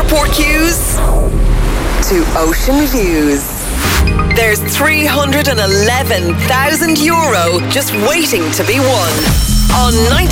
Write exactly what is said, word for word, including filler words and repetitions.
airport queues to ocean views. There's three hundred eleven thousand euro just waiting to be won on ninety